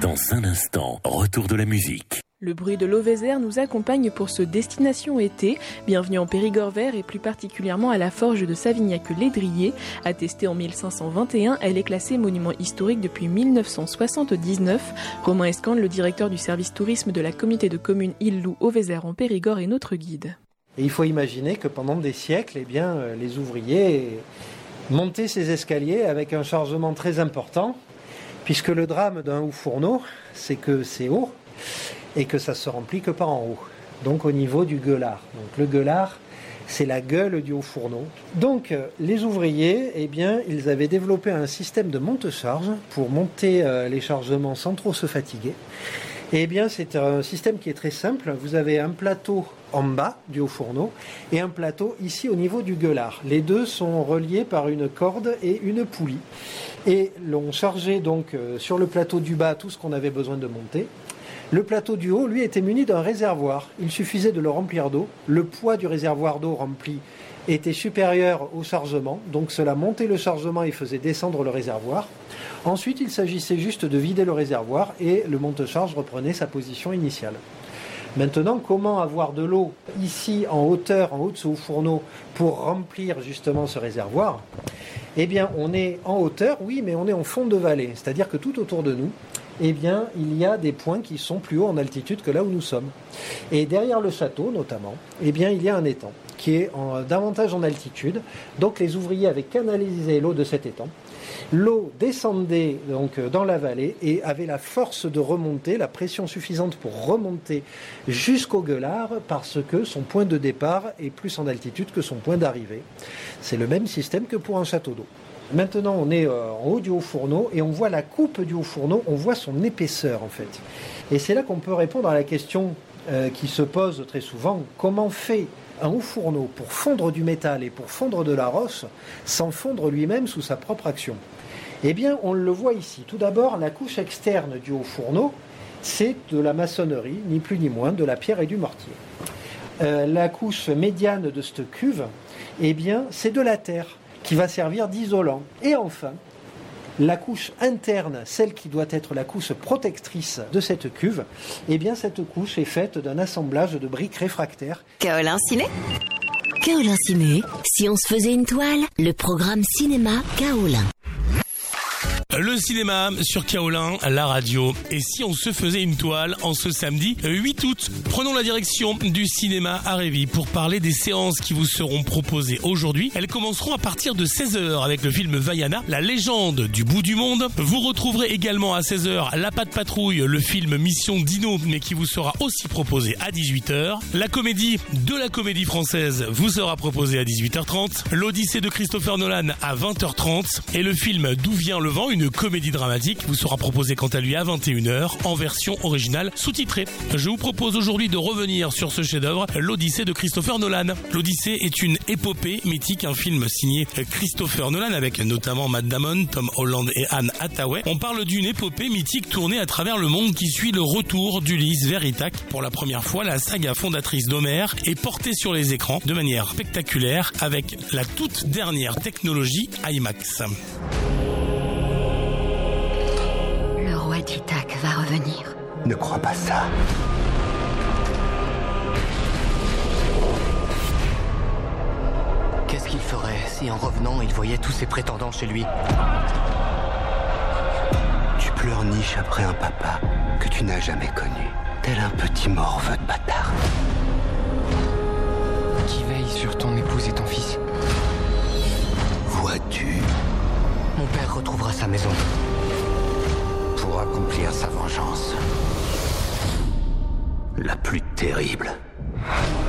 Dans un instant, retour de la musique. Le bruit de l'eau Vézère nous accompagne pour ce Destination été. Bienvenue en Périgord vert et plus particulièrement à la forge de Savignac-Lédrier. Attestée en 1521, elle est classée monument historique depuis 1979. Romain Escande, le directeur du service tourisme de la communauté de communes Île-Loup au Vézère en Périgord, est notre guide. Et il faut imaginer que pendant des siècles, les ouvriers montaient ces escaliers avec un chargement très important, puisque le drame d'un haut-fourneau, c'est que c'est haut, et que ça se remplit que par en haut, donc au niveau du gueulard. Donc le gueulard, c'est la gueule du haut-fourneau. Donc les ouvriers, ils avaient développé un système de monte-charge pour monter les chargements sans trop se fatiguer. Et c'est un système qui est très simple. Vous avez un plateau en bas du haut-fourneau et un plateau ici au niveau du gueulard. Les deux sont reliés par une corde et une poulie. Et l'on chargeait donc sur le plateau du bas tout ce qu'on avait besoin de monter. Le plateau du haut, lui, était muni d'un réservoir. Il suffisait de le remplir d'eau. Le poids du réservoir d'eau rempli était supérieur au chargement. Donc cela montait le chargement et faisait descendre le réservoir. Ensuite, il s'agissait juste de vider le réservoir et le monte-charge reprenait sa position initiale. Maintenant, comment avoir de l'eau ici en hauteur, en haut de ce haut-fourneau, pour remplir justement ce réservoir ? On est en hauteur, oui, mais on est en fond de vallée. C'est-à-dire que tout autour de nous, il y a des points qui sont plus hauts en altitude que là où nous sommes. Et derrière le château, notamment, il y a un étang qui est davantage en altitude. Donc les ouvriers avaient canalisé l'eau de cet étang. L'eau descendait donc dans la vallée et avait la force de remonter, la pression suffisante pour remonter jusqu'au gueulard parce que son point de départ est plus en altitude que son point d'arrivée. C'est le même système que pour un château d'eau. Maintenant, on est en haut du haut-fourneau et on voit la coupe du haut-fourneau, on voit son épaisseur en fait. Et c'est là qu'on peut répondre à la question qui se pose très souvent, comment fait un haut-fourneau pour fondre du métal et pour fondre de la roche sans fondre lui-même sous sa propre action ? On le voit ici. Tout d'abord, la couche externe du haut-fourneau, c'est de la maçonnerie, ni plus ni moins, de la pierre et du mortier. La couche médiane de cette cuve, c'est de la terre qui va servir d'isolant. Et enfin, la couche interne, celle qui doit être la couche protectrice de cette cuve, cette couche est faite d'un assemblage de briques réfractaires. Kaolin Ciné ? Kaolin Ciné, si on se faisait une toile, le programme cinéma Kaolin. Le cinéma sur Kaolin, la radio. Et si on se faisait une toile en ce samedi 8 août, prenons la direction du cinéma à Révis pour parler des séances qui vous seront proposées aujourd'hui. Elles commenceront à partir de 16h avec le film Vaiana, la légende du bout du monde. Vous retrouverez également à 16h La Patte Patrouille, le film Mission Dino, mais qui vous sera aussi proposé à 18h. La comédie de la comédie française vous sera proposée à 18h30. L'Odyssée de Christopher Nolan à 20h30. Et le film D'où vient le vent, une comédie dramatique, vous sera proposée quant à lui à 21h en version originale sous-titrée. Je vous propose aujourd'hui de revenir sur ce chef-d'œuvre, l'Odyssée de Christopher Nolan. L'Odyssée est une épopée mythique, un film signé Christopher Nolan avec notamment Matt Damon, Tom Holland et Anne Hathaway. On parle d'une épopée mythique tournée à travers le monde qui suit le retour d'Ulysse vers Ithaque. Pour la première fois, la saga fondatrice d'Homère est portée sur les écrans de manière spectaculaire avec la toute dernière technologie IMAX. Le roi d'Ithaque va revenir. Ne crois pas ça. Qu'est-ce qu'il ferait si en revenant il voyait tous ses prétendants chez lui ? Tu pleurniches après un papa que tu n'as jamais connu, tel un petit morveux de bâtard. Qui veille sur ton épouse et ton fils ? Vois-tu ? Mon père retrouvera sa maison. Pour accomplir sa vengeance. La plus terrible.